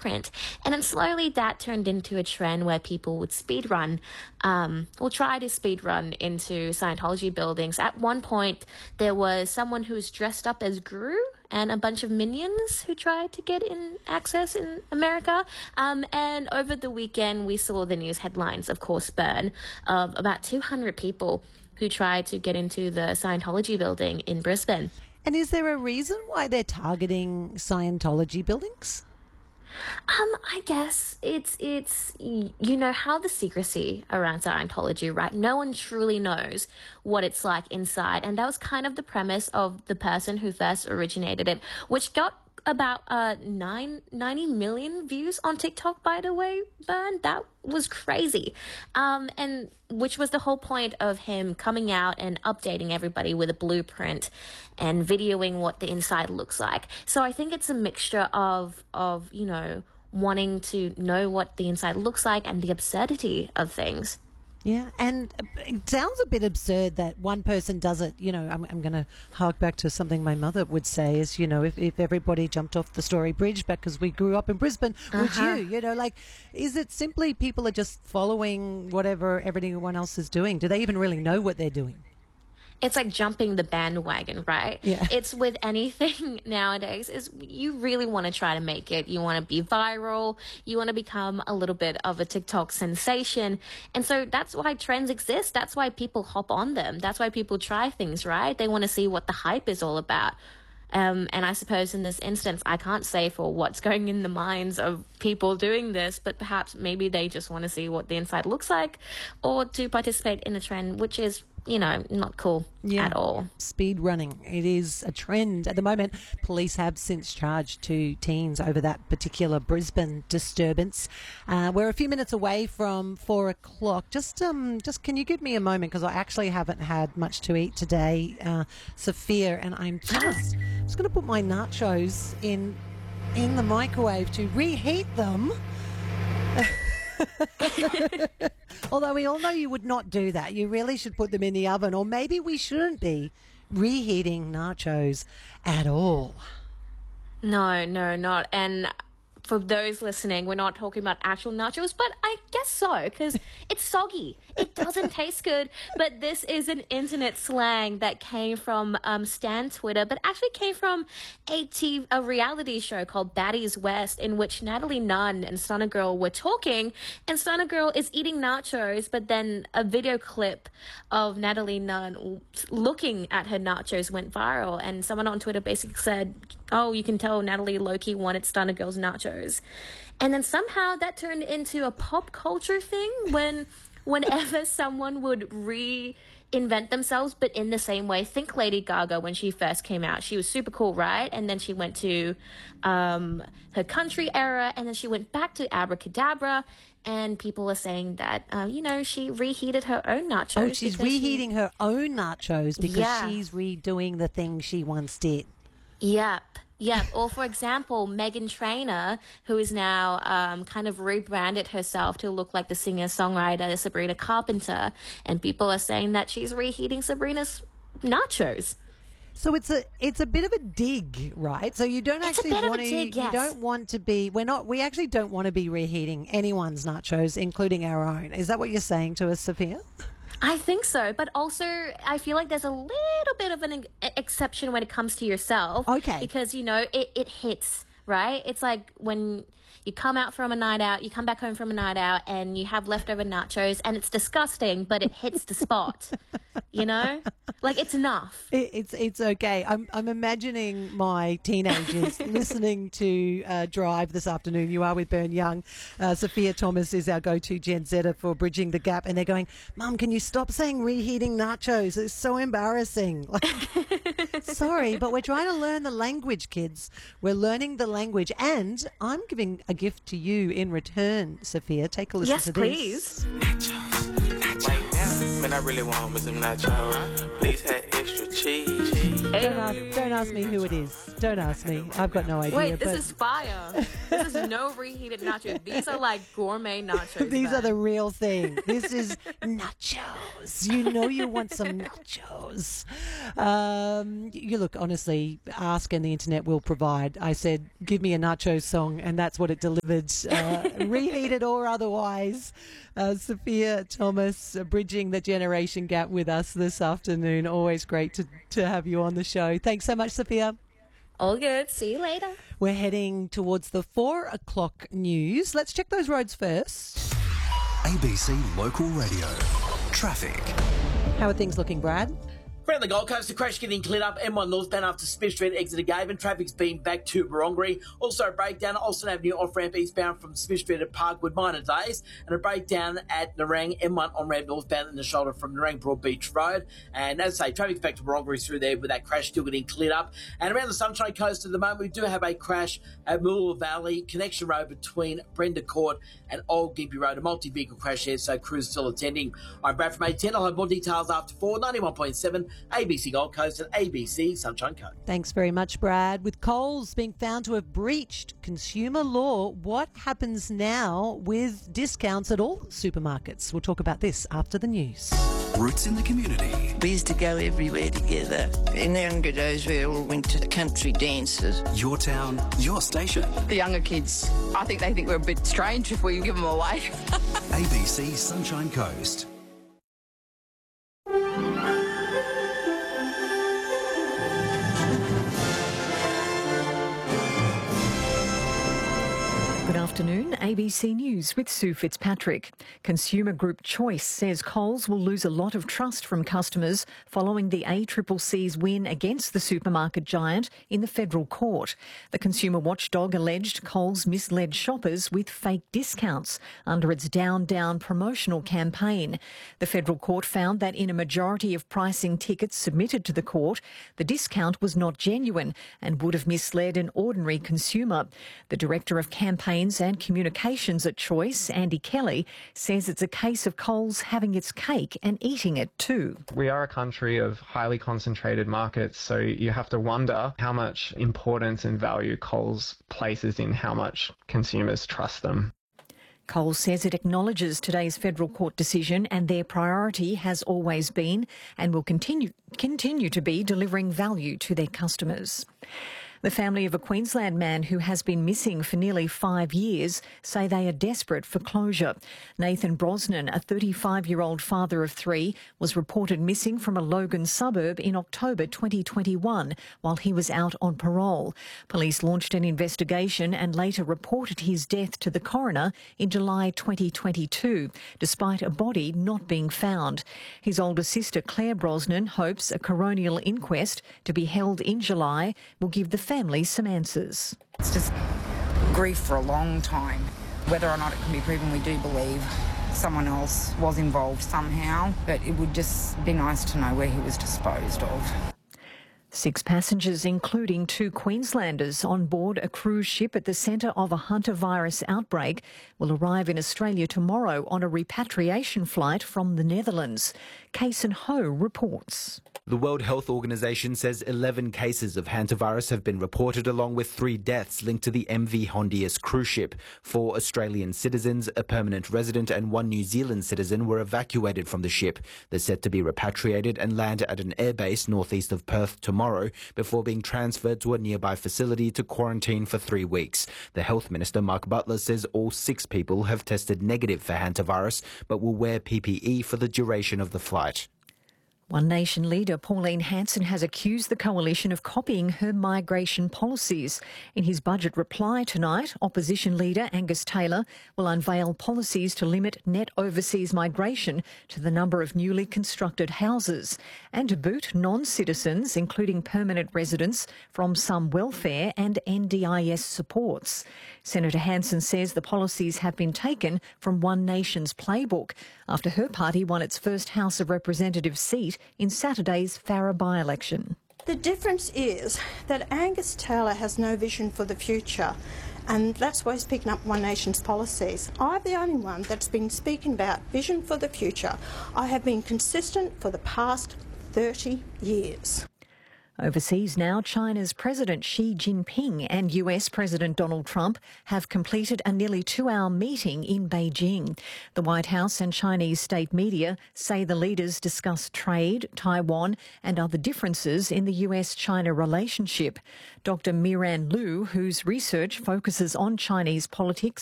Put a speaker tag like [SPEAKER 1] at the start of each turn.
[SPEAKER 1] blueprint. And then slowly that turned into a trend where people would speed run, or try to speed run into Scientology buildings. At one point, there was someone who was dressed up as Guru and a bunch of minions who tried to get in access in America. And over the weekend, we saw the news headlines, of course, burn, of about 200 people who tried to get into the Scientology building in Brisbane.
[SPEAKER 2] And is there a reason why they're targeting Scientology buildings?
[SPEAKER 1] I guess it's you know how the secrecy around Scientology, right? No one truly knows what it's like inside, and that was kind of the premise of the person who first originated it, which got about 90 million views on TikTok, by the way, Bern. That was crazy. And which was the whole point of him coming out and updating everybody with a blueprint and videoing what the inside looks like. So I think it's a mixture of you know, wanting to know what the inside looks like and the absurdity of things.
[SPEAKER 2] Yeah, and it sounds a bit absurd that one person does it. You know, I'm going to hark back to something my mother would say is, you know, if everybody jumped off the Story Bridge because we grew up in Brisbane, would you? You know, like, is it simply people are just following whatever everyone else is doing? Do they even really know what they're doing?
[SPEAKER 1] It's like jumping the bandwagon, right?
[SPEAKER 2] Yeah.
[SPEAKER 1] It's with anything nowadays is you really want to try to make it. You want to be viral. You want to become a little bit of a TikTok sensation. And so that's why trends exist. That's why people hop on them. That's why people try things, right? They want to see what the hype is all about. And I suppose in this instance, I can't say for what's going in the minds of people doing this, but perhaps maybe they just want to see what the inside looks like or to participate in a trend, which is, you know, not cool at all.
[SPEAKER 2] Speed running. It is a trend. At the moment, police have since charged 2 teens over that particular Brisbane disturbance. We're a few minutes away from 4 o'clock. Just can you give me a moment? Because I actually haven't had much to eat today, Sophia, and I'm just going to put my nachos in the microwave to reheat them. Although we all know you would not do that. You really should put them in the oven, or maybe we shouldn't be reheating nachos at all.
[SPEAKER 1] No, not. And for those listening, we're not talking about actual nachos, but I guess so, because it's soggy. It doesn't taste good. But this is an internet slang that came from Stan Twitter, but actually came from a reality show called Baddies West, in which Natalie Nunn and Stunner Girl were talking, and Stunner Girl is eating nachos, but then a video clip of Natalie Nunn looking at her nachos went viral, and someone on Twitter basically said, oh, you can tell Natalie low-key wanted Stunner Girl's nachos. And then somehow that turned into a pop culture thing whenever someone would reinvent themselves, but in the same way. Think Lady Gaga when she first came out. She was super cool, right? And then she went to her country era, and then she went back to Abracadabra, and people are saying that, you know, she reheated her own nachos.
[SPEAKER 2] Oh, she's reheating her own nachos because she's redoing the thing she once did.
[SPEAKER 1] Yep. Or, for example, Meghan Trainor, who is now kind of rebranded herself to look like the singer-songwriter Sabrina Carpenter, and people are saying that she's reheating Sabrina's nachos.
[SPEAKER 2] So it's a bit of a dig, right? So you don't actually want to.
[SPEAKER 1] Dig, yes.
[SPEAKER 2] You don't want to be. We actually don't want to be reheating anyone's nachos, including our own. Is that what you're saying to us, Sophia?
[SPEAKER 1] I think so, but also I feel like there's a little bit of an exception when it comes to yourself.
[SPEAKER 2] Okay.
[SPEAKER 1] Because, you know, it hits, right? It's like when you come out from a night out, you come back home from a night out, and you have leftover nachos, and it's disgusting, but it hits the spot, you know? Like, it's enough.
[SPEAKER 2] It's okay. I'm imagining my teenagers listening to Drive this afternoon. You are with Bern Young. Sophia Thomas is our go-to Gen Zer for Bridging the Gap, and they're going, Mum, can you stop saying reheating nachos? It's so embarrassing. Like, sorry, but we're trying to learn the language, kids. We're learning the language, and I'm giving a gift to you in return, Sophia. Take a listen to this.
[SPEAKER 1] Yes, please.
[SPEAKER 3] man, I really want me some nachos. Please have extra cheese.
[SPEAKER 2] Don't ask me who it is. Don't ask me. I've got no idea.
[SPEAKER 1] Wait, this is fire. This is no reheated nachos. These are like gourmet nachos.
[SPEAKER 2] These are the real thing. This is nachos. You know you want some nachos. You look, honestly, ask and the internet will provide. I said, give me a nacho song, and that's what it delivered, reheated or otherwise. Sophia Thomas, bridging the generation gap with us this afternoon. Always great to have you on the show. Thanks so much, Sophia.
[SPEAKER 1] All good. See you later.
[SPEAKER 2] We're heading towards the 4 o'clock news. Let's check those roads first.
[SPEAKER 4] ABC Local Radio. Traffic.
[SPEAKER 2] How are things looking, Brad?
[SPEAKER 5] Around the Gold Coast, the crash getting cleared up. M1 northbound after Smith Street exit to Gavin. Traffic's been back to Barongary. Also a breakdown at Alston Avenue off-ramp eastbound from Smith Street at Parkwood minor delays. And a breakdown at Nerang, M1 on-ramp northbound in the shoulder from Nerang Broadbeach Road. And as I say, traffic's back to Barongary through there with that crash still getting cleared up. And around the Sunshine Coast at the moment, we do have a crash at Mooloolah Valley Connection Road between Brenda Court and Old Gympie Road. A multi-vehicle crash here, so crews still attending. I'm Brad from A10. I'll have more details after 4, 91.7 ABC Gold Coast and ABC Sunshine Coast.
[SPEAKER 2] Thanks very much, Brad. With Coles being found to have breached consumer law, what happens now with discounts at all supermarkets? We'll talk about this after the news.
[SPEAKER 4] Roots in the community.
[SPEAKER 6] We used to go everywhere together. In the younger days, we all went to country dances.
[SPEAKER 4] Your town, your station.
[SPEAKER 7] The younger kids, I think they think we're a bit strange if we give them away.
[SPEAKER 4] ABC Sunshine Coast.
[SPEAKER 8] Good afternoon, ABC News with Sue Fitzpatrick. Consumer group Choice says Coles will lose a lot of trust from customers following the ACCC's win against the supermarket giant in the federal court. The consumer watchdog alleged Coles misled shoppers with fake discounts under its Down Down promotional campaign. The federal court found that in a majority of pricing tickets submitted to the court, the discount was not genuine and would have misled an ordinary consumer. The director of campaigns and communications at Choice, Andy Kelly, says it's a case of Coles having its cake and eating it too.
[SPEAKER 9] We are a country of highly concentrated markets, so you have to wonder how much importance and value Coles places in how much consumers trust them.
[SPEAKER 8] Coles says it acknowledges today's federal court decision and their priority has always been and will continue to be delivering value to their customers. The family of a Queensland man who has been missing for nearly 5 years say they are desperate for closure. Nathan Brosnan, a 35-year-old father of 3, was reported missing from a Logan suburb in October 2021 while he was out on parole. Police launched an investigation and later reported his death to the coroner in July 2022, despite a body not being found. His older sister, Claire Brosnan, hopes a coronial inquest to be held in July will give the family some answers.
[SPEAKER 10] It's just grief for a long time. Whether or not it can be proven, we do believe someone else was involved somehow, but it would just be nice to know where he was disposed of.
[SPEAKER 8] 6 passengers, including 2 Queenslanders, on board a cruise ship at the centre of a hantavirus outbreak, will arrive in Australia tomorrow on a repatriation flight from the Netherlands. Kason Ho reports.
[SPEAKER 11] The World Health Organization says 11 cases of hantavirus have been reported, along with 3 deaths linked to the MV Hondias cruise ship. 4 Australian citizens, a permanent resident and 1 New Zealand citizen were evacuated from the ship. They're set to be repatriated and land at an airbase northeast of Perth tomorrow before being transferred to a nearby facility to quarantine for 3 weeks. The Health Minister, Mark Butler, says all 6 people have tested negative for hantavirus but will wear PPE for the duration of the flight.
[SPEAKER 8] One Nation leader Pauline Hanson has accused the coalition of copying her migration policies. In his budget reply tonight, opposition leader Angus Taylor will unveil policies to limit net overseas migration to the number of newly constructed houses and to boot non-citizens, including permanent residents, from some welfare and NDIS supports. Senator Hanson says the policies have been taken from One Nation's playbook after her party won its first House of Representatives seat in Saturday's Farrer by-election.
[SPEAKER 12] The difference is that Angus Taylor has no vision for the future And that's why he's picking up One Nation's policies. I'm the only one that's been speaking about vision for the future. I have been consistent for the past 30 years.
[SPEAKER 8] Overseas now, China's President Xi Jinping and US President Donald Trump have completed a nearly 2-hour meeting in Beijing. The White House and Chinese state media say the leaders discussed trade, Taiwan and other differences in the US-China relationship. Dr. Miran Liu, whose research focuses on Chinese politics